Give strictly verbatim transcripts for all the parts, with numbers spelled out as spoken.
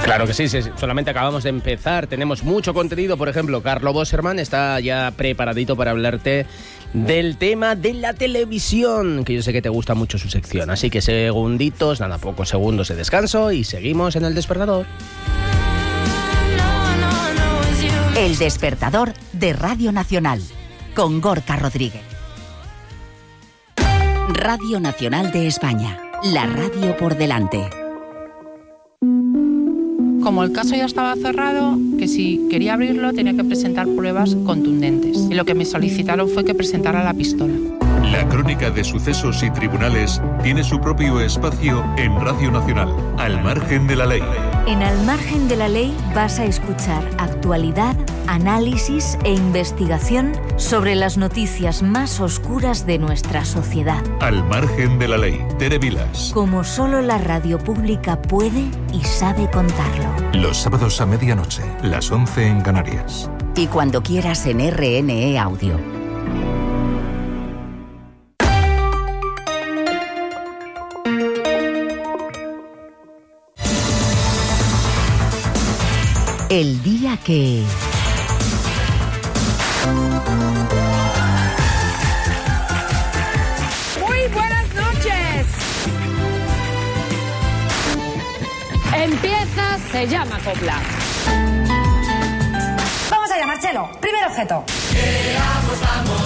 Claro que sí, sí, solamente acabamos de empezar, tenemos mucho contenido. Por ejemplo, Carlo Bosserman está ya preparadito para hablarte del tema de la televisión, que yo sé que te gusta mucho su sección. Así que segunditos, nada, pocos segundos de descanso y seguimos en El Despertador. El Despertador de Radio Nacional, con Gorka Rodríguez. Radio Nacional de España, la radio por delante. Como el caso ya estaba cerrado, que si quería abrirlo tenía que presentar pruebas contundentes. Y lo que me solicitaron fue que presentara la pistola. La crónica de sucesos y tribunales tiene su propio espacio en Radio Nacional, Al Margen de la Ley. En Al Margen de la Ley vas a escuchar actualidad, análisis e investigación sobre las noticias más oscuras de nuestra sociedad. Al Margen de la Ley, Tere Vilas. Como solo la radio pública puede y sabe contarlo. Los sábados a medianoche, las once en Canarias. Y cuando quieras en R N E Audio. El día que... Muy buenas noches. Empieza, se llama copla. Vamos allá, Marcelo. Primer objeto. Vamos, vamos.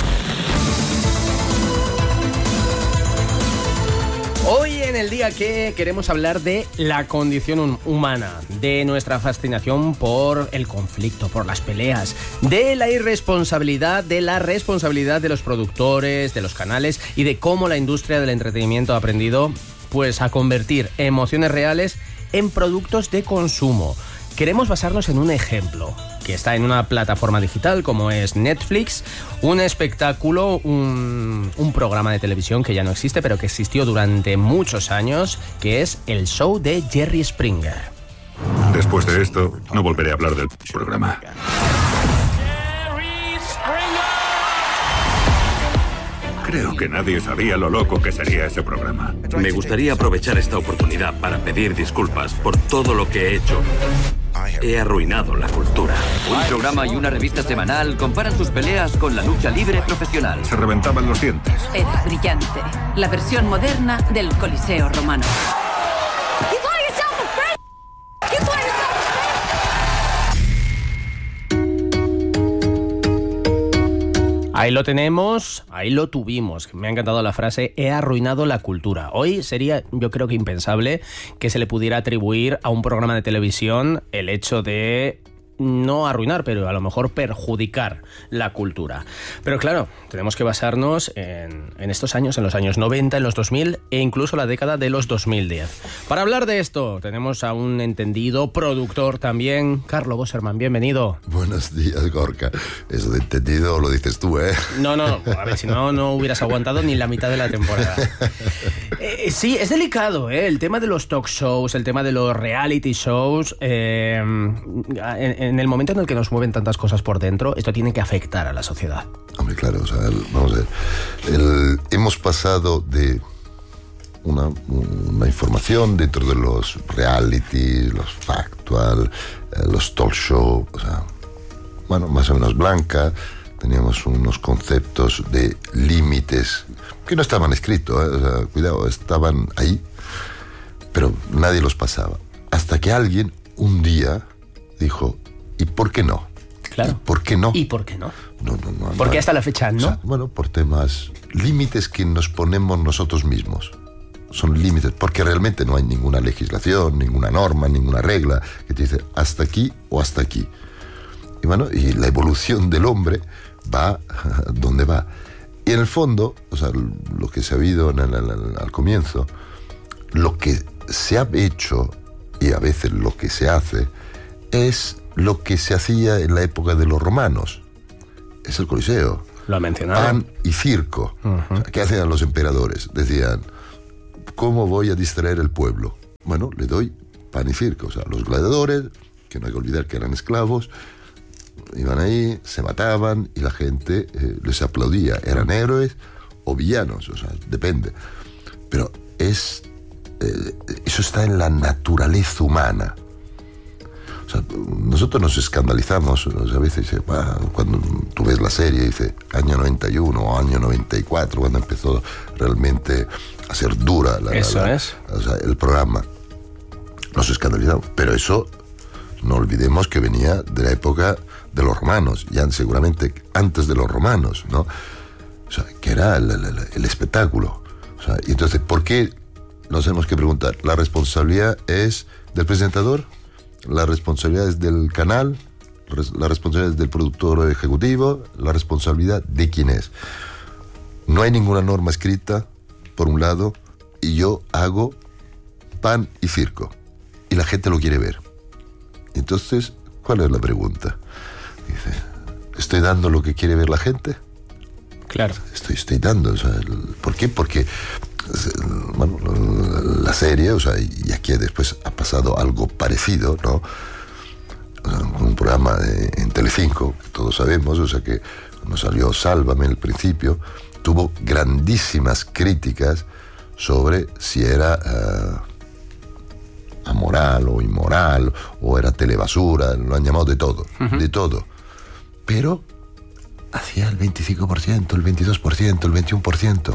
Hoy en el día que queremos hablar de la condición humana, de nuestra fascinación por el conflicto, por las peleas, de la irresponsabilidad, de la responsabilidad de los productores, de los canales y de cómo la industria del entretenimiento ha aprendido pues a convertir emociones reales en productos de consumo. Queremos basarnos en un ejemplo que está en una plataforma digital como es Netflix, un espectáculo, un, un programa de televisión que ya no existe, pero que existió durante muchos años, que es el show de Jerry Springer. Después de esto, no volveré a hablar del programa. Creo que nadie sabía lo loco que sería ese programa. Me gustaría aprovechar esta oportunidad para pedir disculpas por todo lo que he hecho. He arruinado la cultura. Un programa y una revista semanal comparan sus peleas con la lucha libre profesional. Se reventaban los dientes. Era brillante. La versión moderna del Coliseo romano. Ahí lo tenemos, ahí lo tuvimos. Me ha encantado la frase, he arruinado la cultura. Hoy sería, yo creo que impensable que se le pudiera atribuir a un programa de televisión el hecho de no arruinar, pero a lo mejor perjudicar la cultura. Pero claro, tenemos que basarnos en, en estos años, en los años noventa, en los dos mil e incluso la década de los dos mil diez. Para hablar de esto, tenemos a un entendido productor también, Carlo Bosserman, bienvenido. Buenos días, Gorka. Eso de entendido lo dices tú, ¿eh? No, no, a ver, si no, no hubieras aguantado ni la mitad de la temporada. Eh, sí, es delicado, ¿eh? El tema de los talk shows, el tema de los reality shows, eh, en, en el momento en el que nos mueven tantas cosas por dentro, esto tiene que afectar a la sociedad. Hombre, claro, o sea, el, vamos a ver, el, hemos pasado de una, una información dentro de los reality, los factual, eh, los talk show, o sea, bueno, más o menos blanca. Teníamos unos conceptos de límites que no estaban escritos, ¿eh? O sea, cuidado, estaban ahí, pero nadie los pasaba. Hasta que alguien un día dijo, ¿y por qué no? Claro. ¿Y por qué no? ¿Y por qué no? No, no, no. ¿Por qué hasta la fecha no? O sea, bueno, por temas, límites que nos ponemos nosotros mismos. Son límites, porque realmente no hay ninguna legislación, ninguna norma, ninguna regla que te dice hasta aquí o hasta aquí. Y bueno, y la evolución del hombre va donde va. Y en el fondo, o sea, lo que se ha habido en el, en el, al comienzo, lo que se ha hecho, y a veces lo que se hace, es lo que se hacía en la época de los romanos. Es el Coliseo. Lo ha mencionado. Pan y circo. Uh-huh. O sea, ¿qué hacían los emperadores? Decían, ¿cómo voy a distraer el pueblo? Bueno, le doy pan y circo. O sea, los gladiadores, que no hay que olvidar que eran esclavos, iban ahí, se mataban y la gente eh, les aplaudía. Eran héroes o villanos, o sea, depende. Pero es eh, eso está en la naturaleza humana. sea, nosotros nos escandalizamos, o sea, a veces dice, bah, cuando tú ves la serie, dice año noventa y uno o año noventa y cuatro, cuando empezó realmente a ser dura la, eso la, la, es. o sea, el programa. Nos escandalizamos, pero eso no olvidemos que venía de la época de los romanos, ya seguramente antes de los romanos, ¿no? O sea, que era el, el, el espectáculo. O sea, y entonces, ¿por qué nos tenemos que preguntar? ¿La responsabilidad es del presentador? ¿La responsabilidad es del canal? ¿La responsabilidad es del productor ejecutivo? ¿La responsabilidad de quién es? No hay ninguna norma escrita, por un lado, y yo hago pan y circo. Y la gente lo quiere ver. Entonces, ¿cuál es la pregunta? Dice, ¿estoy dando lo que quiere ver la gente? Claro. Estoy, estoy dando. O sea, ¿por qué? Porque bueno, la serie, o sea, y aquí después ha pasado algo parecido, ¿no? O sea, un programa de, en Telecinco, que todos sabemos, o sea, que cuando salió Sálvame al principio, tuvo grandísimas críticas sobre si era Uh, amoral o inmoral, o era telebasura, lo han llamado de todo, uh-huh. de todo. Pero hacía el veinticinco por ciento, el veintidós por ciento, el veintiuno por ciento.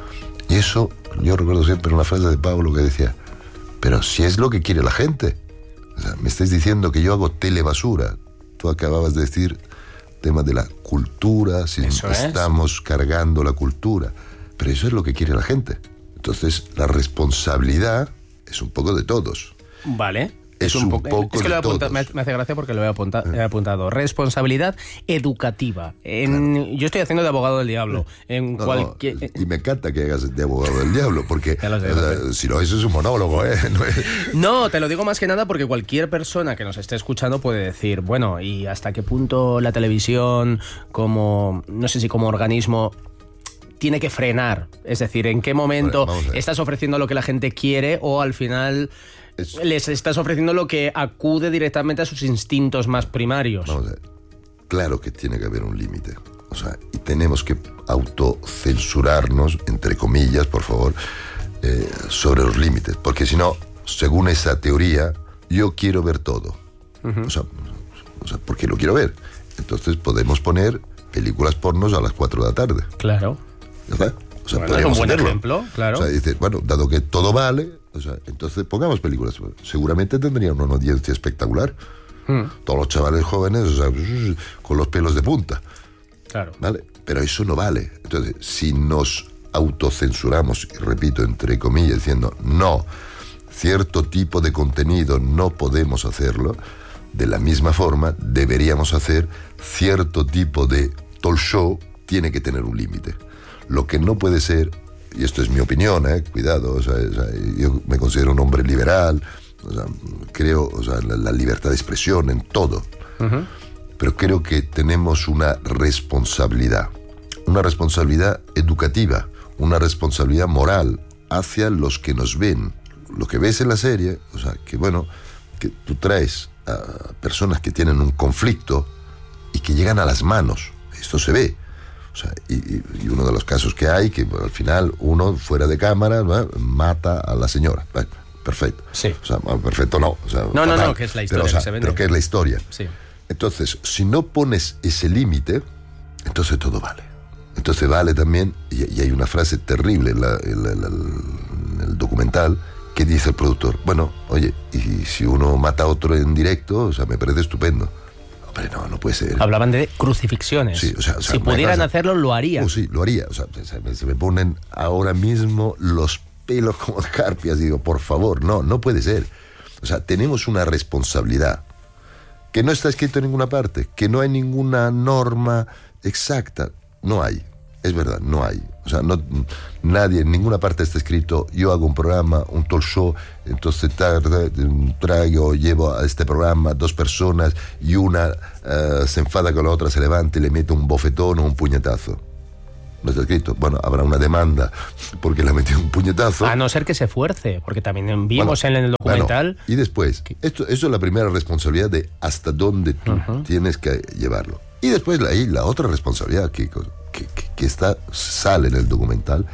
Y eso, yo recuerdo siempre una frase de Pablo que decía, pero si es lo que quiere la gente. O sea, me estáis diciendo que yo hago telebasura. Tú acababas de decir tema de la cultura, si eso estamos es. cargando la cultura. Pero eso es lo que quiere la gente. Entonces, la responsabilidad es un poco de todos. Vale. Es, es un, un poco, poco es que de lo he apuntado, todos. Me hace gracia porque lo he apuntado. He apuntado. Responsabilidad educativa. En, claro. Yo estoy haciendo de abogado del diablo. En no, cualquier... no, y me encanta que hagas de abogado del diablo, porque sé, o sea, si no, eso es un monólogo, ¿eh? No, es... no, te lo digo más que nada porque cualquier persona que nos esté escuchando puede decir, bueno, ¿y hasta qué punto la televisión, como, no sé si como organismo, tiene que frenar? Es decir, ¿en qué momento vale, estás ofreciendo lo que la gente quiere o al final es... les estás ofreciendo lo que acude directamente a sus instintos más primarios? Vamos a ver. Claro que tiene que haber un límite. O sea, y tenemos que autocensurarnos, entre comillas, por favor, eh, sobre los límites. Porque si no, según esa teoría, yo quiero ver todo. Uh-huh. O sea, o sea, ¿por qué lo quiero ver? Entonces podemos poner películas pornos a las cuatro de la tarde. Claro. ¿Verdad? O sea, bueno, es un buen hacerlo. ejemplo, claro. O sea, dice, bueno, dado que todo vale, o sea, entonces pongamos películas. Seguramente tendrían una audiencia espectacular. Hmm. Todos los chavales jóvenes, o sea, con los pelos de punta. Claro. ¿Vale? Pero eso no vale. Entonces, si nos autocensuramos, y repito, entre comillas, diciendo, no, cierto tipo de contenido no podemos hacerlo, de la misma forma deberíamos hacer cierto tipo de talk show, tiene que tener un límite. Lo que no puede ser, y esto es mi opinión, eh, cuidado, o sea, o sea, yo me considero un hombre liberal, o sea, creo, o sea, la, la libertad de expresión en todo, uh-huh. pero creo que tenemos una responsabilidad, una responsabilidad educativa, una responsabilidad moral hacia los que nos ven. Lo que ves en la serie, o sea, que bueno, que tú traes a personas que tienen un conflicto y que llegan a las manos, esto se ve. O sea, y, y uno de los casos que hay, que al final uno fuera de cámara, ¿no?, mata a la señora. Bueno, perfecto. Sí. O sea, perfecto no. O sea, no, fatal, no, no, que es la historia pero, o sea, que se vende. Pero que es la historia. Sí. Entonces, si no pones ese límite, entonces todo vale. Entonces vale también, y, y hay una frase terrible en, la, en, la, en, la, en el documental, que dice el productor, bueno, oye, y si uno mata a otro en directo, o sea, me parece estupendo. Hombre, no, no puede ser. Hablaban de crucifixiones. Sí, o sea, o sea, si pudieran pasa, hacerlo, lo harían. Oh, sí, lo haría. O sea, se, se me ponen ahora mismo los pelos como de carpias y digo, por favor, no, no puede ser. O sea, tenemos una responsabilidad que no está escrito en ninguna parte, que no hay ninguna norma exacta. No hay. Es verdad, no hay. O sea, no, nadie, en ninguna parte está escrito, yo hago un programa, un talk show, entonces tarde, traigo, llevo a este programa dos personas y una uh, se enfada con la otra, se levanta y le mete un bofetón o un puñetazo. No está escrito. Bueno, habrá una demanda porque le ha metido un puñetazo. A no ser que se fuerce, porque también vimos bueno, en el documental... Bueno, y después, esto, eso es la primera responsabilidad de hasta dónde tú uh-huh. tienes que llevarlo. Y después ahí la otra responsabilidad que... Que, que, que está, sale en el documental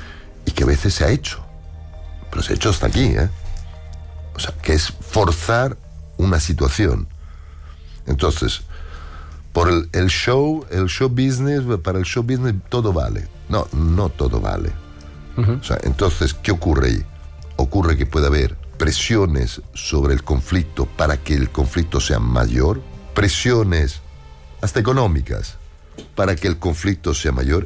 y que a veces se ha hecho, pero se ha hecho hasta aquí, ¿eh? O sea, que es forzar una situación. Entonces, por el, el show, el show business, para el show business todo vale. No, no todo vale. Uh-huh. O sea, entonces, ¿qué ocurre ahí? Ocurre que puede haber presiones sobre el conflicto para que el conflicto sea mayor, presiones hasta económicas para que el conflicto sea mayor.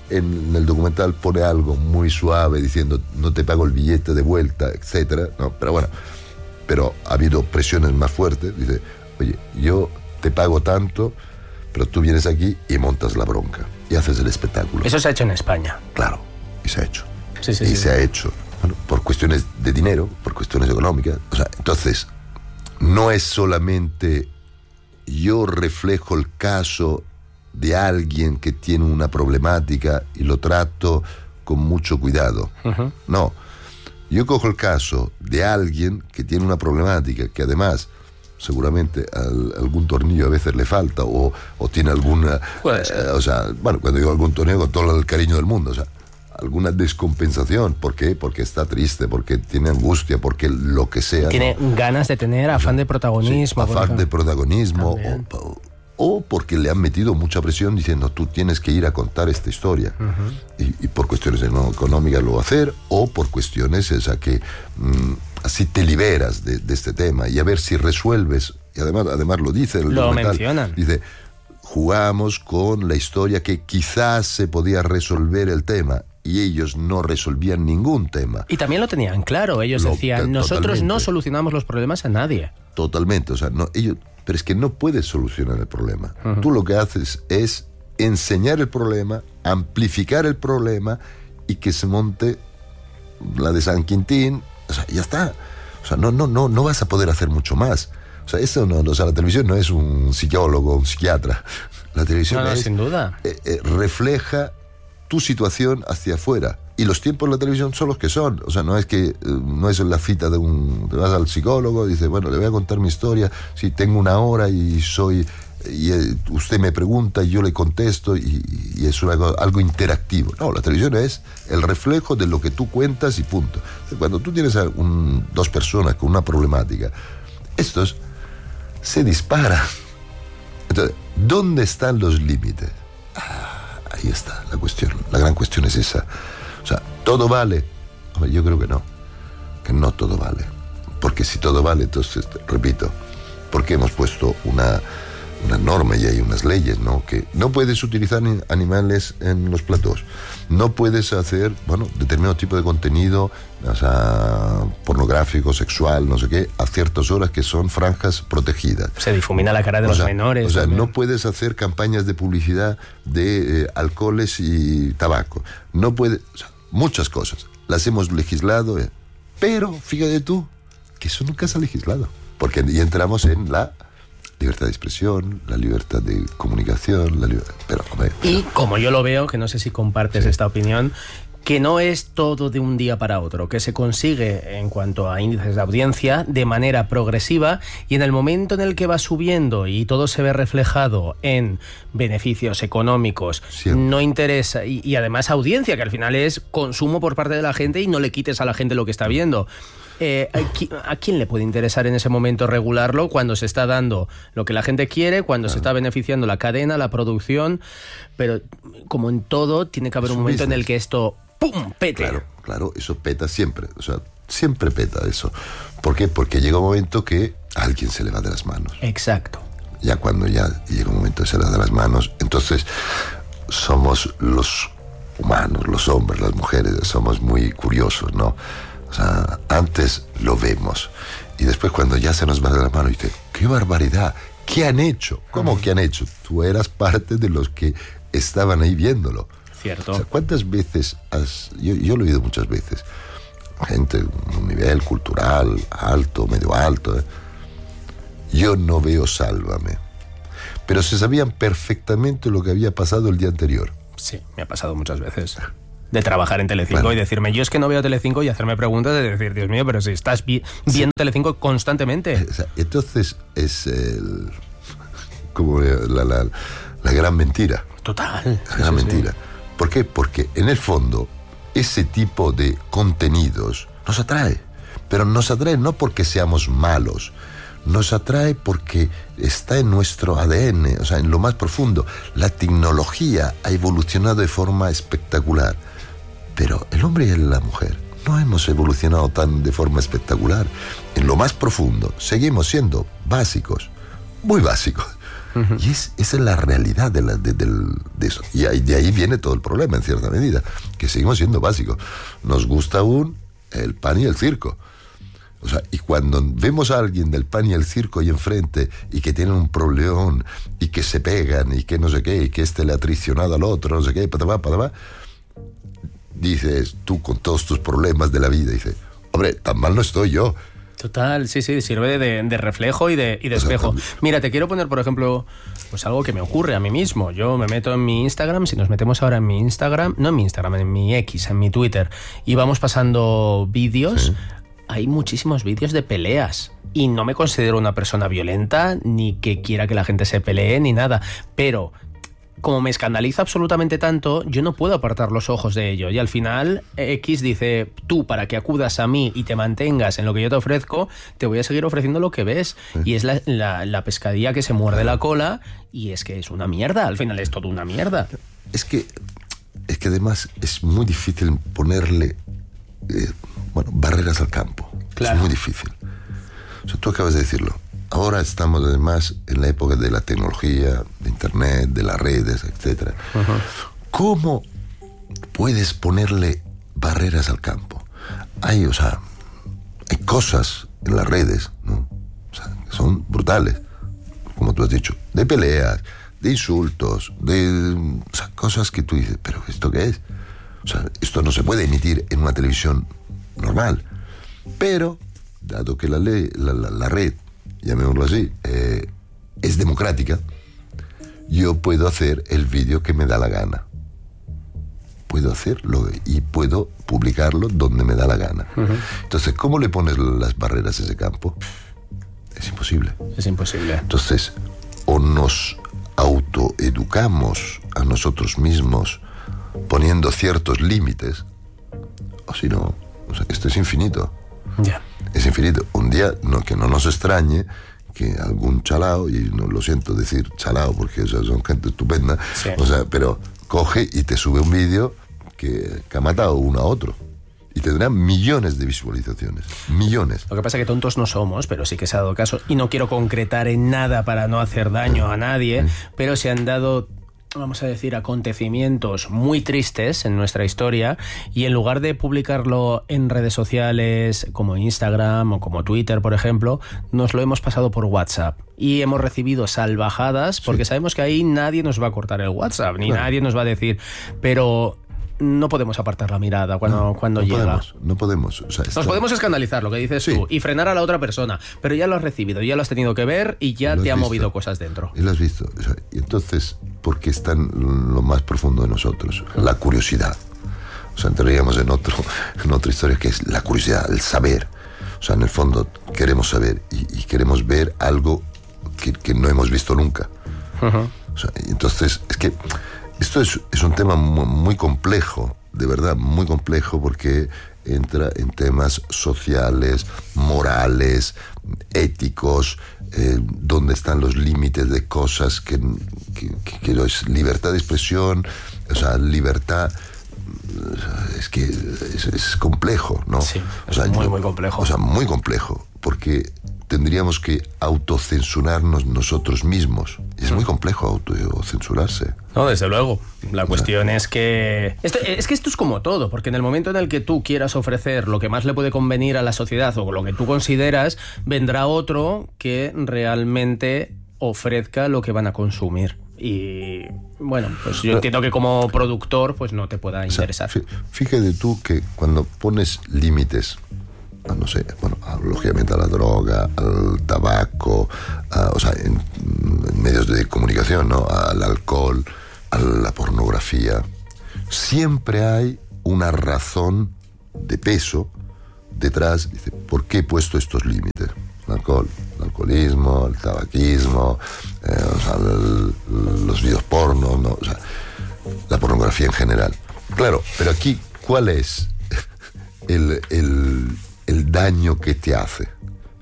En el documental pone algo muy suave diciendo no te pago el billete de vuelta, etcétera. No, pero bueno, pero ha habido presiones más fuertes. Dice, oye, yo te pago tanto, pero tú vienes aquí y montas la bronca y haces el espectáculo. Eso se ha hecho en España. Claro, y se ha hecho. Sí, sí, y sí. se ha hecho, bueno, por cuestiones de dinero, por cuestiones económicas. O sea, entonces, no es solamente yo reflejo el caso de alguien que tiene una problemática y lo trato con mucho cuidado. Uh-huh. No, yo cojo el caso de alguien que tiene una problemática, que además seguramente al, algún tornillo a veces le falta o, o tiene alguna... Eh, o sea, bueno, cuando digo algún tornillo, con todo el cariño del mundo, o sea, alguna descompensación. ¿Por qué? Porque está triste, porque tiene angustia, porque lo que sea. Tiene ¿no? ganas de tener afán o sea, de protagonismo. Sí, afán de protagonismo o, o porque le han metido mucha presión diciendo tú tienes que ir a contar esta historia. Uh-huh. y, y por cuestiones no económicas lo va a hacer, o por cuestiones esa que mmm, así te liberas de, de este tema y a ver si resuelves. Y además, además lo dice el lo mencionan. Dice, jugamos con la historia que quizás se podía resolver el tema. Y ellos no resolvían ningún tema. Y también lo tenían claro. Ellos lo, decían, nosotros totalmente. No solucionamos los problemas a nadie. Totalmente. O sea, no, ellos, pero es que no puedes solucionar el problema. Uh-huh. Tú lo que haces es enseñar el problema, amplificar el problema y que se monte la de San Quintín. O sea, ya está. O sea, no, no, no, no vas a poder hacer mucho más. O sea, eso no, o sea, la televisión no es un psicólogo, un psiquiatra. La televisión no, no, es, sin duda. Eh, eh, refleja tu situación hacia afuera. Y los tiempos de la televisión son los que son. O sea, no es que eh, no es la cita de un... Te vas al psicólogo y dices, bueno, le voy a contar mi historia. Sí, tengo una hora y soy... Y eh, usted me pregunta y yo le contesto y, y es una, algo interactivo. No, la televisión es el reflejo de lo que tú cuentas y punto. Cuando tú tienes a un, dos personas con una problemática, estos se disparan. Entonces, ¿dónde están los límites? Ah, ahí está la cuestión. La gran cuestión es esa. O sea, ¿todo vale? Hombre, yo creo que no. Que no todo vale. Porque si todo vale, entonces, repito, porque hemos puesto una, una norma y hay unas leyes, ¿no? Que no puedes utilizar animales en los platós. No puedes hacer, bueno, determinado tipo de contenido, o sea, pornográfico, sexual, no sé qué, a ciertas horas que son franjas protegidas. Se difumina la cara de o los sea, menores. O sea, también. No puedes hacer campañas de publicidad de eh, alcoholes y tabaco. No puedes, o sea, muchas cosas. Las hemos legislado, eh, pero fíjate tú que eso nunca se ha legislado. Porque y entramos en la libertad de expresión, la libertad de comunicación, la libertad... Pero, hombre, y como yo lo veo, que no sé si compartes sí. esta opinión, que no es todo de un día para otro, que se consigue en cuanto a índices de audiencia de manera progresiva y en el momento en el que va subiendo y todo se ve reflejado en beneficios económicos, siempre. No interesa, y, y además audiencia, que al final es consumo por parte de la gente y no le quites a la gente lo que está viendo. Eh, ¿A quién le puede interesar en ese momento regularlo cuando se está dando lo que la gente quiere, cuando claro. se está beneficiando la cadena, la producción? Pero como en todo, tiene que haber es un momento business. En el que esto ¡pum! Pete. Claro, claro, eso peta siempre. O sea, siempre peta eso. ¿Por qué? Porque llega un momento que a alguien se le va de las manos. Exacto. Ya cuando ya llega un momento que se le va de las manos, entonces somos los humanos, los hombres, las mujeres, somos muy curiosos, ¿no? O sea, antes lo vemos y después cuando ya se nos va de la mano dice, ¡qué barbaridad! ¿Qué han hecho? ¿Cómo uh-huh. que han hecho? Tú eras parte de los que estaban ahí viéndolo. Cierto. O sea, ¿cuántas veces has... Yo, yo lo he oído muchas veces. Gente de un nivel cultural alto, medio alto. ¿eh? Yo no veo Sálvame. Pero se sabían perfectamente lo que había pasado el día anterior. Sí, me ha pasado muchas veces. De trabajar en Telecinco bueno. y decirme, yo es que no veo Telecinco y hacerme preguntas de decir, Dios mío, pero si estás vi- viendo sí. Telecinco constantemente. O sea, entonces es el, como la, la, la gran mentira. Total. La gran sí, mentira. Sí. ¿Por qué? Porque en el fondo ese tipo de contenidos nos atrae. Pero nos atrae no porque seamos malos, nos atrae porque está en nuestro A D N, o sea, en lo más profundo. La tecnología ha evolucionado de forma espectacular, pero el hombre y la mujer no hemos evolucionado tan de forma espectacular. En lo más profundo seguimos siendo básicos, muy básicos. Uh-huh. Y es, esa es la realidad de, la, de, de, de eso. Y ahí, de ahí viene todo el problema, en cierta medida, que seguimos siendo básicos. Nos gusta aún el pan y el circo. O sea, y cuando vemos a alguien del pan y el circo ahí enfrente y que tienen un problemón y que se pegan y que no sé qué, y que este le ha traicionado al otro, no sé qué, patabá, patabá, dices tú con todos tus problemas de la vida, dices, hombre, tan mal no estoy yo. Total, sí, sí, sirve de, de reflejo y de, y de espejo. Mira, te quiero poner, por ejemplo, pues algo que me ocurre a mí mismo. Yo me meto en mi Instagram, si nos metemos ahora en mi Instagram, no en mi Instagram, en mi X, en mi Twitter, y vamos pasando vídeos, sí. Hay muchísimos vídeos de peleas. Y no me considero una persona violenta, ni que quiera que la gente se pelee, ni nada. Pero como me escandaliza absolutamente tanto, yo no puedo apartar los ojos de ello. Y al final, X dice, tú, para que acudas a mí y te mantengas en lo que yo te ofrezco, te voy a seguir ofreciendo lo que ves. Sí. Y es la, la, la pescadilla que se muerde la cola, y es que es una mierda. Al final es todo una mierda. Es que, es que además es muy difícil ponerle eh, bueno, barreras al campo. Claro. Es muy difícil. O sea, tú acabas de decirlo. Ahora estamos además en la época de la tecnología, de internet, de las redes, etcétera. Uh-huh. ¿Cómo puedes ponerle barreras al campo? Hay, o sea, hay cosas en las redes, ¿no? O sea, que son brutales, como tú has dicho, de peleas, de insultos, de, o sea, cosas que tú dices, pero ¿esto qué es? O sea, esto no se puede emitir en una televisión normal. Pero, dado que la ley, la, la, la red, llamémoslo así, eh, es democrática, yo puedo hacer el vídeo que me da la gana. Puedo hacerlo y puedo publicarlo donde me da la gana. Uh-huh. Entonces, ¿cómo le pones las barreras a ese campo? Es imposible. Es imposible. Entonces, o nos autoeducamos a nosotros mismos poniendo ciertos límites, o si no, o sea, esto es infinito. Ya. Yeah. Es infinito. Un día, no, que no nos extrañe que algún chalao, y no lo siento decir chalao porque o sea, son gente estupenda, sí. O sea, pero coge y te sube un vídeo que, que ha matado uno a otro. Y tendrá millones de visualizaciones. Millones. Lo que pasa es que tontos no somos, pero sí que se ha dado caso. Y no quiero concretar en nada para no hacer daño a nadie, mm. pero se han dado, vamos a decir, acontecimientos muy tristes en nuestra historia, y en lugar de publicarlo en redes sociales como Instagram o como Twitter, por ejemplo, nos lo hemos pasado por WhatsApp y hemos recibido salvajadas porque sí. Sabemos que ahí nadie nos va a cortar el WhatsApp, ni bueno. Nadie nos va a decir, pero no podemos apartar la mirada cuando, no, cuando no llega. Podemos, no podemos. O sea, Nos podemos escandalizar, lo que dices sí. Tú, y frenar a la otra persona, pero ya lo has recibido, ya lo has tenido que ver y ya te ha visto. Movido cosas dentro. Y lo has visto. O sea, y entonces, porque está en lo más profundo de nosotros, la curiosidad. O sea, entraríamos en, otro, en otra historia que es la curiosidad, el saber. O sea, en el fondo queremos saber y, y queremos ver algo que, que no hemos visto nunca. Uh-huh. O sea, y entonces, es que esto es, es un tema muy, muy complejo, de verdad, muy complejo, porque entra en temas sociales, morales, éticos, eh, donde están los límites de cosas que, que, que, que es libertad de expresión, o sea, libertad, es que es, es complejo, ¿no? Sí, es o sea, muy, yo, muy complejo. O sea, muy complejo, porque tendríamos que autocensurarnos nosotros mismos. Y es muy complejo autocensurarse. No, desde luego. La cuestión es que... Esto, es que esto es como todo, porque en el momento en el que tú quieras ofrecer lo que más le puede convenir a la sociedad o lo que tú consideras, vendrá otro que realmente ofrezca lo que van a consumir. Y bueno, pues yo entiendo que como productor pues no te pueda interesar. O sea, fíjate tú que cuando pones límites, no sé, bueno, lógicamente a la droga, al tabaco, a, o sea, en, en medios de comunicación, ¿no? Al alcohol, a la pornografía, siempre hay una razón de peso detrás. Dice, ¿por qué he puesto estos límites? El alcohol, el alcoholismo, el tabaquismo, eh, o sea, el, los videos porno, ¿no? O sea, la pornografía en general. Claro, pero aquí, ¿cuál es el... el el daño que te hace?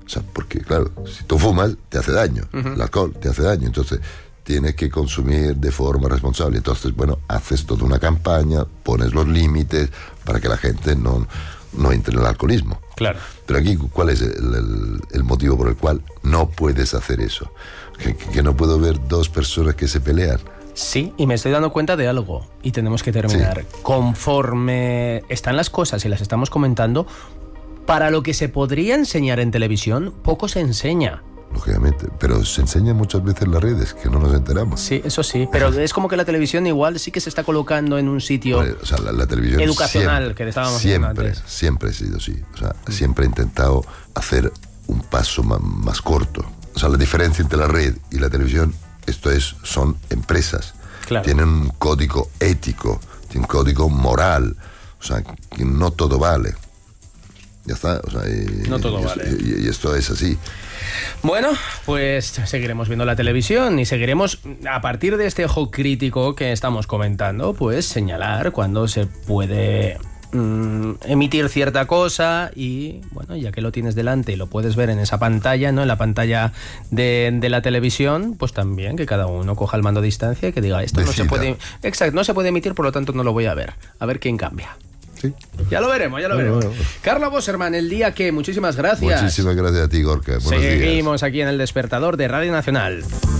O sea, porque claro, si tú fumas, te hace daño. Uh-huh. El alcohol te hace daño. Entonces, tienes que consumir de forma responsable. Entonces, bueno, haces toda una campaña, pones los límites para que la gente no, no entre en el alcoholismo. Claro. Pero aquí, ¿cuál es el, el, el motivo por el cual no puedes hacer eso? Que, que no puedo ver dos personas que se pelean. Sí, y me estoy dando cuenta de algo, y tenemos que terminar. Sí. Conforme están las cosas y las estamos comentando, para lo que se podría enseñar en televisión, poco se enseña. Lógicamente, pero se enseña muchas veces en las redes, que no nos enteramos. Sí, eso sí, pero es como que la televisión igual sí que se está colocando en un sitio o sea, la, la televisión educacional, siempre, que estábamos siempre, antes. Siempre ha sido así. O sea, mm. siempre he intentado hacer un paso más, más corto. O sea, la diferencia entre la red y la televisión, esto es, son empresas. Claro. Tienen un código ético, tienen un código moral. O sea, que no todo vale. Ya está. O sea, y, no todo y, vale. Y, y esto es así. Bueno, pues seguiremos viendo la televisión y seguiremos, a partir de este ojo crítico que estamos comentando, pues señalar cuándo se puede mm, emitir cierta cosa y, bueno, ya que lo tienes delante y lo puedes ver en esa pantalla, ¿no? En la pantalla de, de la televisión, pues también que cada uno coja el mando a distancia y que diga, esto no se puede, exacto, no se puede emitir, por lo tanto no lo voy a ver. A ver quién cambia. Sí. Ya lo veremos, ya lo veremos. Bueno, bueno. Carlos Boserman, el día que, muchísimas gracias. Muchísimas gracias a ti, Gorka. Buenos Seguimos días. Aquí en El Despertador de Radio Nacional.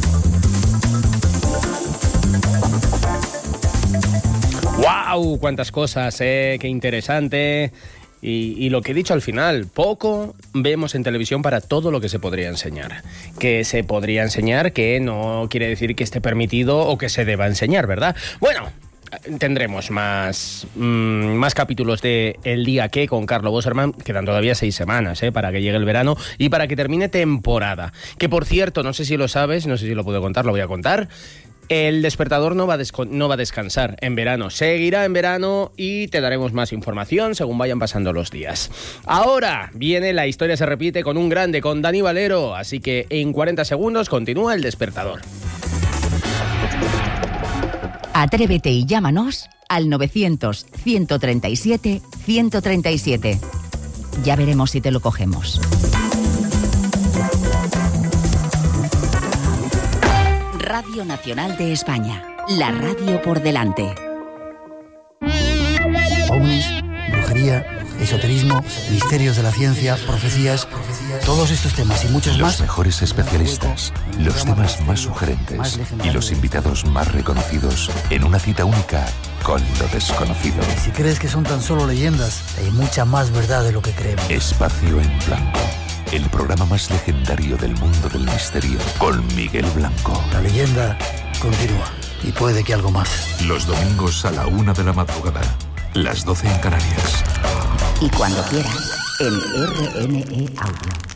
¡Wow! ¡Cuántas cosas, eh! ¡Qué interesante! Y, y lo que he dicho al final, poco vemos en televisión para todo lo que se podría enseñar. Que se podría enseñar, que no quiere decir que esté permitido o que se deba enseñar, ¿verdad? Bueno, tendremos más, mmm, más capítulos de El Día Que con Carlos Boserman. Quedan todavía seis semanas ¿eh? para que llegue el verano y para que termine temporada. Que por cierto, no sé si lo sabes, no sé si lo puedo contar, lo voy a contar. El Despertador no va, a no va a descansar en verano, seguirá en verano y te daremos más información según vayan pasando los días. Ahora viene La Historia se repite con un grande, con Dani Valero, así que en cuarenta segundos continúa El Despertador. Atrévete y llámanos al novecientos, ciento treinta y siete, ciento treinta y siete. Ya veremos si te lo cogemos. Radio Nacional de España. La radio por delante. Ovnis, brujería, esoterismo, misterios de la ciencia, profecías, todos estos temas y muchos los más. Los mejores especialistas, los temas más sugerentes y los invitados más reconocidos en una cita única con lo desconocido. Y si crees que son tan solo leyendas, hay mucha más verdad de lo que creemos. Espacio en Blanco, el programa más legendario del mundo del misterio, con Miguel Blanco. La leyenda continúa y puede que algo más. Los domingos a la una de la madrugada, las doce en Canarias. Y cuando quieras, en R N E Audio.